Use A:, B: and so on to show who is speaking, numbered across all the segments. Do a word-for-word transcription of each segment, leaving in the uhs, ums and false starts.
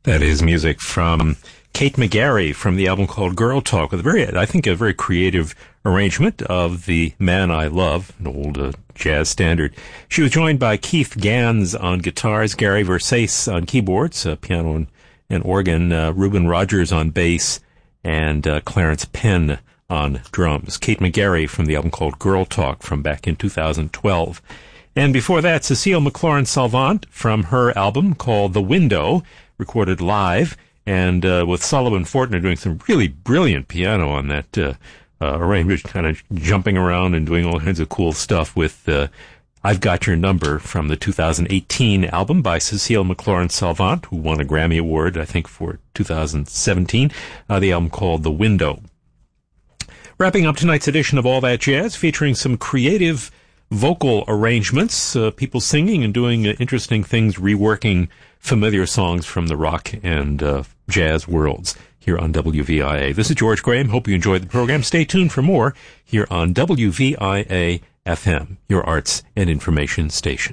A: That is music from Kate McGarry from the album called Girl Talk, with a very, I think, a very creative arrangement of The Man I Love, an old uh, jazz standard. She was joined by Keith Gans on guitars, Gary Versace on keyboards, uh, piano and, and organ, uh, Reuben Rogers on bass, and uh, Clarence Penn on drums. Kate McGarry from the album called Girl Talk from back in two thousand twelve. And before that, Cecile McLaurin-Salvant from her album called The Window, recorded live, and uh, with Sullivan Fortner doing some really brilliant piano on that uh, uh, arrangement, kind of jumping around and doing all kinds of cool stuff with uh, I've Got Your Number from the two thousand eighteen album by Cecile McLaurin-Salvant, who won a Grammy Award, I think, for two thousand seventeen, uh, the album called The Window. Wrapping up tonight's edition of All That Jazz, featuring some creative vocal arrangements, uh, people singing and doing uh, interesting things, reworking familiar songs from the rock and uh, jazz worlds here on W V I A. This is George Graham. Hope you enjoyed the program. Stay tuned for more here on W V I A F M, your arts and information station.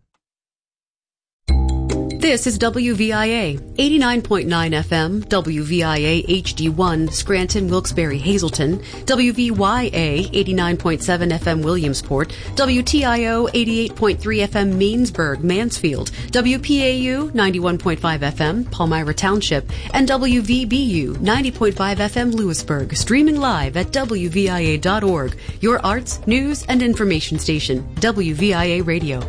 B: This is W V I A, eighty-nine point nine F M, W V I A H D one, Scranton, Wilkes-Barre, Hazleton, W V Y A, eighty-nine point seven F M, Williamsport, W T I O, eighty-eight point three F M, Mainsburg, Mansfield, W P A U, ninety-one point five F M, Palmyra Township, and W V B U, ninety point five F M, Lewisburg, streaming live at W V I A dot org, your arts, news, and information station, W V I A Radio.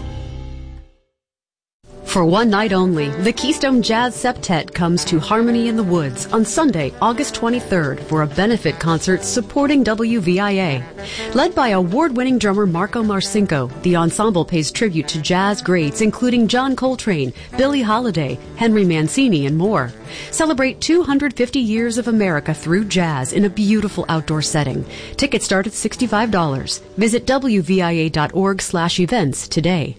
B: For one night only, the Keystone Jazz Septet comes to Harmony in the Woods on Sunday, August twenty-third for a benefit concert supporting W V I A. Led by award-winning drummer Marco Marcinko, the ensemble pays tribute to jazz greats including John Coltrane, Billie Holiday, Henry Mancini, and more. Celebrate two hundred fifty years of America through jazz in a beautiful outdoor setting. Tickets start at sixty-five dollars. Visit W V I A dot org slash events today.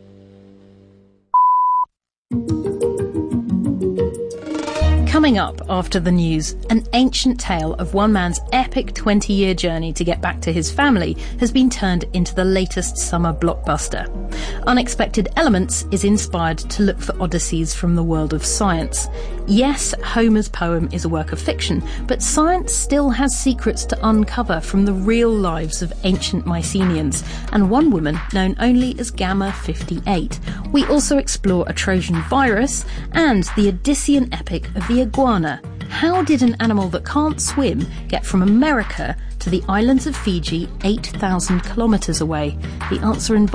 C: Coming up after the news, an ancient tale of one man's epic twenty-year journey to get back to his family has been turned into the latest summer blockbuster. Unexpected Elements is inspired to look for odysseys from the world of science. Yes, Homer's poem is a work of fiction, but science still has secrets to uncover from the real lives of ancient Mycenaeans, and one woman known only as Gamma fifty-eight. We also explore a Trojan virus and the Odyssean epic of the iguana. How did an animal that can't swim get from America to the islands of Fiji eight thousand kilometres away? The answer in